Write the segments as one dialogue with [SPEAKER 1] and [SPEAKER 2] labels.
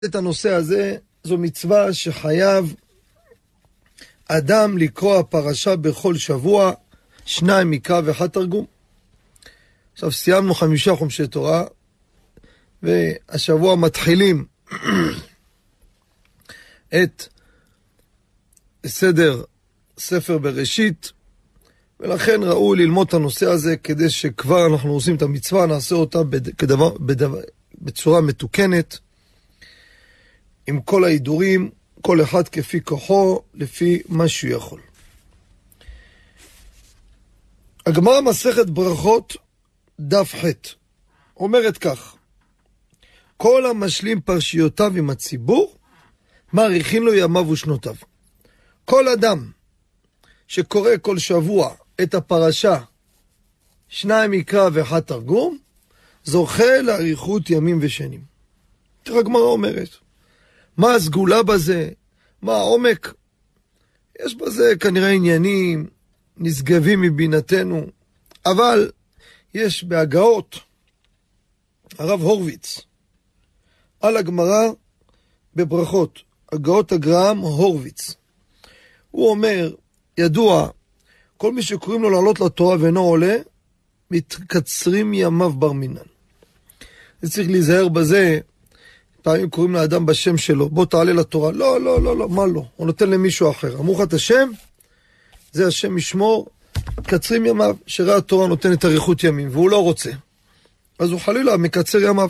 [SPEAKER 1] את הנושא הזה, זו מצווה שחייב אדם לקרוא הפרשה בכל שבוע, 2 מקרא ו1 תרגום. עכשיו סיימנו 5 חומשי תורה, והשבוע מתחילים את ספר בראשית, ולכן ראוי ללמוד את הנושא הזה כדי שכבר אנחנו עושים את המצווה, נעשה אותה בצורה מתוקנת, עם כל ההידורים, כל אחד כפי כוחו, לפי מה שהוא יכול. הגמרא מסכת ברכות דף ח' אומרת כך: כל המשלים פרשיותיו עם הציבור, מאריכין לו ימיו ושנותיו. כל אדם שקורא כל שבוע את הפרשה, 2 מקרא ו1 תרגום, זוכה לאריכות ימים ושנים. תראה, הגמרא אומרת, מה הסגולה בזה? מה העומק? יש בזה כנראה עניינים נשגבים מבינתנו, אבל יש בהגאות הרב הורוביץ על הגמרא בברכות, הגאות הגר"ם הורוביץ. הוא אומר, ידוע, כל מי שקוראים לו לעלות לתורה ואינו עולה, מתקצרים ימיו בר מינן. זה צריך להיזהר בזה. פעמים קוראים לאדם בשם שלו, בוא תעלה לתורה. לא, לא, לא, לא, מה לא? הוא נותן למישהו אחר. אמרו לך את השם, זה השם ישמור, קצרים ימיו, שראה התורה נותנת אריכות ימים, והוא לא רוצה. אז הוא חלילה מקצר ימיו.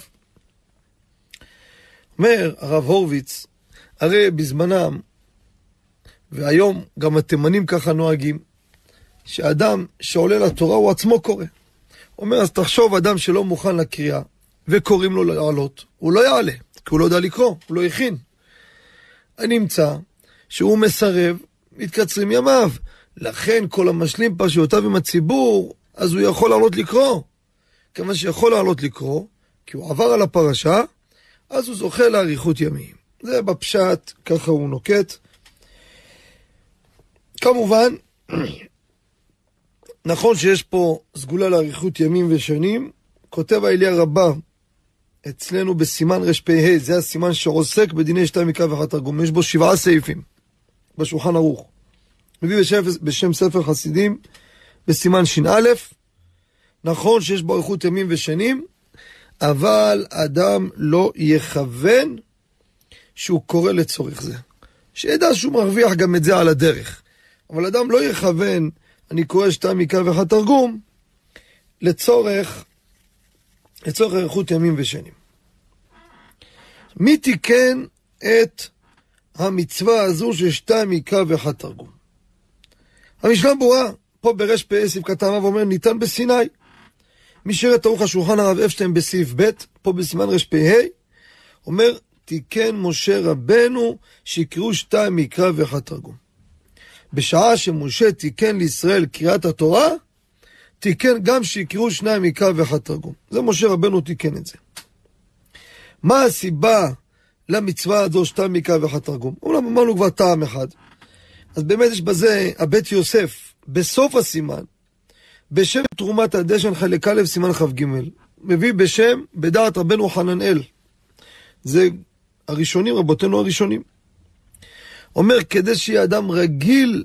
[SPEAKER 1] אומר הרב הורוביץ, הרי בזמנם, והיום גם התימנים ככה נוהגים, שאדם שעולה לתורה הוא עצמו קורא. אומר, אז תחשוב אדם שלא מוכן לקריאה, וקוראים לו לעלות, הוא לא יעלה, כי הוא לא יודע לקרוא, הוא לא הכין. אני נמצא שהוא מסרב, מתקצרים ימיו. לכן כל המשלים פרשיותיו עם הציבור, אז הוא יכול לעלות לקרוא. כמה שיכול לעלות לקרוא, כי הוא עבר על הפרשה, אז הוא זוכה לאריכות ימים. זה בפשט, ככה הוא נוקט. כמובן, נכון שיש פה סגולה לאריכות ימים ושנים, כותב האליה רבה, אצלנו בסימן רפ"ה, זה הסימן שעוסק בדיני 2 מקרא ו1 תרגום, יש בו 7 סעיפים בשולחן ערוך. מביא בשם ספר חסידים בסימן ש"א, נכון שיש בו אריכות ימים ושנים, אבל אדם לא יכוון שהוא קורא לצורך זה. שידע שהוא מרוויח גם את זה על הדרך. אבל אדם לא יכוון, אני קורא 2 מקרא ו1 תרגום, לצורך אריכות ימים ושנים. מי תיקן את המצווה הזו של 2 מקרא ו1 תרגום? המשנה ברורה, פה ברפ"ה סעיף קטן ואומר, ניתן בסיני. מי שראה את ערוך השולחן הרב אפשטיין בסעיף ב', פה בסימן רפ"ה, אומר, תיקן משה רבנו שיקראו 2 מקרא ו1 תרגום. בשעה שמשה תיקן לישראל קריאת התורה, תיקן גם שיקראו 2 מקרא ו1 תרגום. זה משה רבנו תיקן את זה. מה הסיבה למצווה הזו 2 מקרא ו1 תרגום? אולי אמרנו כבר טעם אחד. אז באמת יש בזה הבית יוסף, בסוף הסימן, בשם תרומת הדשן חלק א' סימן כ"ג, מביא בשם בדעת רבנו חננאל. זה הראשונים, רבותינו הראשונים. אומר, כדי שיהיה אדם רגיל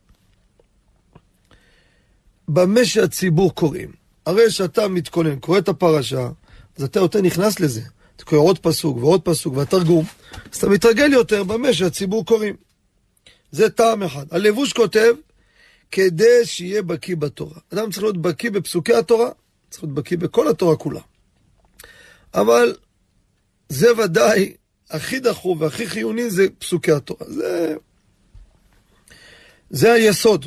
[SPEAKER 1] במה שהציבור קוראים. הרי שאתה מתכונן, קורא את הפרשה, אז אתה יותר נכנס לזה. אתה קורא עוד פסוק ועוד פסוק והתרגום, אז אתה מתרגל יותר במה שהציבור קוראים. זה טעם אחד. הלבוש כותב, כדי שיהיה בקיא בתורה. אדם צריך להיות בקיא בפסוקי התורה, צריך להיות בקיא בכל התורה כולה. אבל זה ודאי הכי דחוף והכי חיוני זה פסוקי התורה. זה היסוד.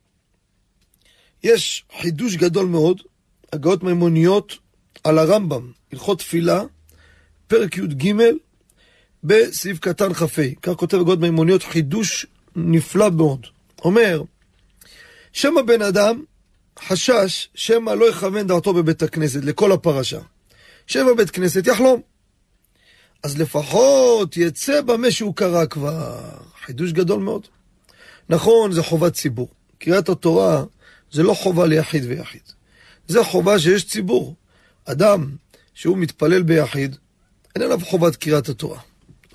[SPEAKER 1] יש חידוש גדול מאוד, הגאות מימוניות על הרמב"ם, הלכות תפילה, פרק י"ג, בסעיף קטן כ"ה. כך כותב הגאות מימוניות, חידוש נפלא מאוד. אומר, שמא בן אדם חשש, שמא לא יכוון דעתו בבית הכנסת, לכל הפרשה. שמא בית כנסת יחלום. אז לפחות יצא במה שהוא קרא כבר. חידוש גדול מאוד. נכון, זה חובת ציבור. קריאת התורה זה לא חובה ליחיד ויחיד. זה חובה שיש ציבור. אדם שהוא מתפלל ביחיד, אין עליו חובת קריאת התורה.